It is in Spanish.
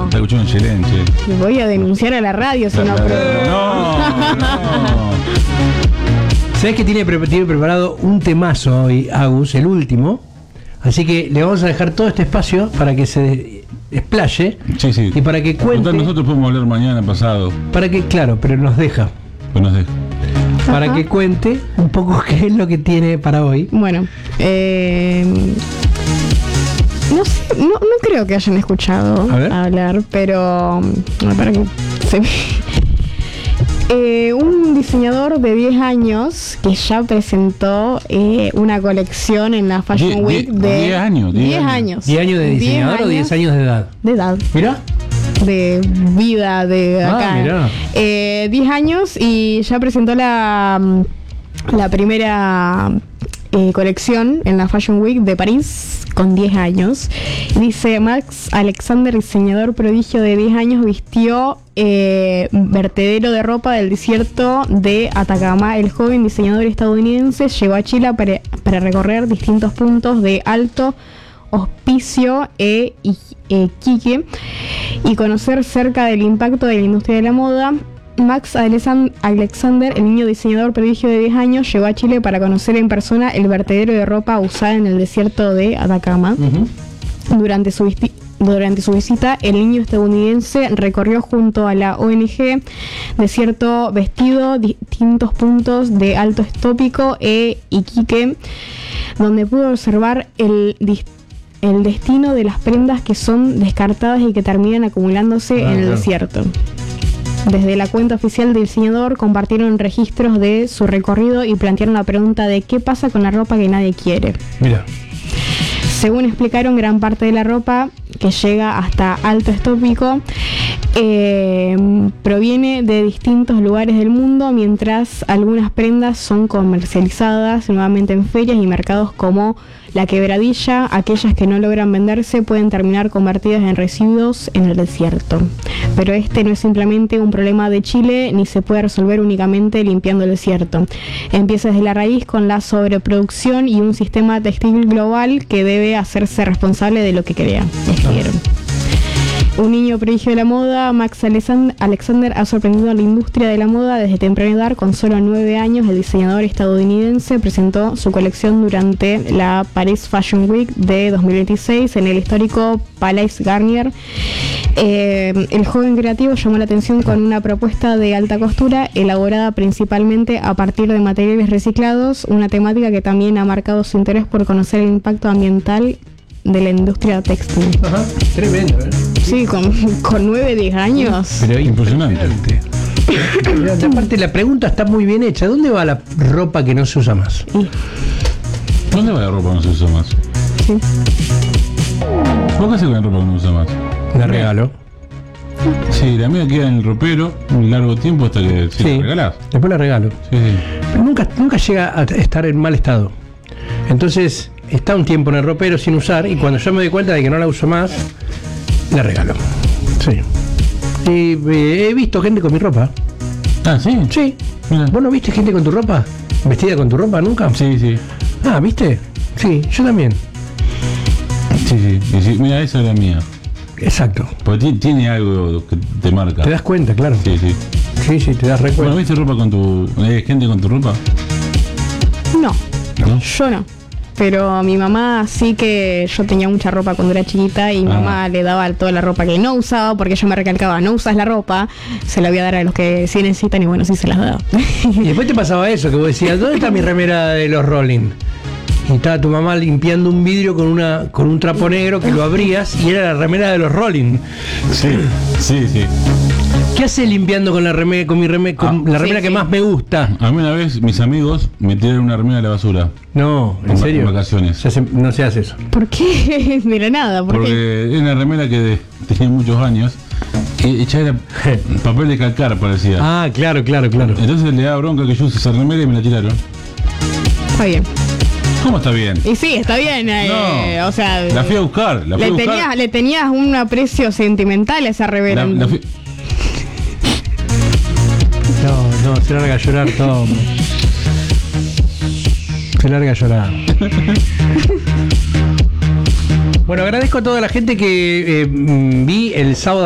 Está escuchando excelente. Voy a denunciar a la radio si no. No. ¿Sabés que tiene preparado un temazo hoy, Agus, el último? Así que le vamos a dejar todo este espacio para que se explaye. Sí, sí. Y para que cuente. Total, nosotros podemos hablar mañana, pasado. Para que, claro, pero nos deja. Pues nos deja. Para Ajá. que cuente un poco qué es lo que tiene para hoy. Bueno, no sé, no creo que hayan escuchado A ver. hablar, pero para que se un diseñador de 10 años que ya presentó una colección en la Fashion Week de 10 años. 10 años. ¿10 años de diseñador o 10 años de edad? de edad, Mirá. de vida, de acá. mirá. 10 años y ya presentó la primera colección en la Fashion Week de París con 10 años. Dice: Max Alexander, diseñador prodigio de 10 años, vistió vertedero de ropa del desierto de Atacama. El joven diseñador estadounidense llegó a Chile para recorrer distintos puntos de Alto Hospicio e Iquique y conocer cerca del impacto de la industria de la moda. Max Alexander, el niño diseñador prodigio de 10 años, llegó a Chile para conocer en persona el vertedero de ropa usada en el desierto de Atacama. Durante su visita, el niño estadounidense recorrió junto a la ONG Desierto Vestido distintos puntos de Alto Hospicio e Iquique, donde pudo observar el destino de las prendas que son descartadas y que terminan acumulándose en el desierto. Desde la cuenta oficial del diseñador compartieron registros de su recorrido y plantearon la pregunta de qué pasa con la ropa que nadie quiere. Mira. Según explicaron, gran parte de la ropa que llega hasta Alto Hospicio proviene de distintos lugares del mundo, mientras algunas prendas son comercializadas nuevamente en ferias y mercados como La Quebradilla. Aquellas que no logran venderse pueden terminar convertidas en residuos en el desierto. Pero este no es simplemente un problema de Chile, ni se puede resolver únicamente limpiando el desierto. Empieza desde la raíz con la sobreproducción y un sistema textil global que debe hacerse responsable de lo que crea, escribieron. Un niño prodigio de la moda, Max Alexander ha sorprendido a la industria de la moda desde temprana edad. Con solo 9 años, el diseñador estadounidense presentó su colección durante la Paris Fashion Week de 2026 en el histórico Palais Garnier. El joven creativo llamó la atención con una propuesta de alta costura elaborada principalmente a partir de materiales reciclados, una temática que también ha marcado su interés por conocer el impacto ambiental de la industria textil. Ajá. Tremendo, ¿eh? Sí, con 9, 10 años. Pero Impresionante. Aparte, la pregunta está muy bien hecha. ¿Dónde va la ropa que no se usa más? ¿Dónde va la ropa que no se usa más? Sí. ¿Vos qué haces con la ropa que no se usa más? La regalo. Sí, la mía queda en el ropero un largo tiempo hasta que se la regalás. Después la regalo. Sí, sí. Pero nunca llega a estar en mal estado. Entonces, está un tiempo en el ropero sin usar y cuando yo me doy cuenta de que no la uso más, la regalo. Sí. Y he visto gente con mi ropa. Ah, ¿sí? Sí. Mira. ¿Vos no viste gente con tu ropa? ¿Vestida con tu ropa nunca? Sí, sí. Ah, ¿viste? Sí, yo también. Sí, sí. Y sí, mira, esa es la mía. Exacto. Porque tiene algo que te marca. Te das cuenta, claro. Sí, sí. Sí, sí, te das Bueno, recuerdo. ¿viste ropa con tu... gente con tu ropa? No, ¿No? yo no. Pero mi mamá sí, que yo tenía mucha ropa cuando era chiquita y mi mamá le daba toda la ropa que no usaba, porque ella me recalcaba: no usas la ropa, se la voy a dar a los que sí necesitan, y bueno, sí se las daba. Y después te pasaba eso, que vos decías, ¿dónde está mi remera de los Rolling? Y estaba tu mamá limpiando un vidrio con un trapo negro que lo abrías y era la remera de los Rolling. Sí, sí, sí. ¿Qué haces limpiando con la remera, la remera que más me gusta? A mí una vez mis amigos me tiraron una remera a la basura. No, ¿en En serio? vacaciones. No se hace eso. ¿Por qué? De la nada, ¿por qué? Porque era una remera que tenía muchos años y hecha era papel de calcar, parecía. Ah, claro. Entonces le daba bronca que yo use esa remera y me la tiraron. Está bien. ¿Cómo está bien? Y sí, está bien. No, o sea, la fui a buscar. le tenías un aprecio sentimental a esa remera. No, se larga a llorar todo. Se larga a llorar. Bueno, agradezco a toda la gente que vi el sábado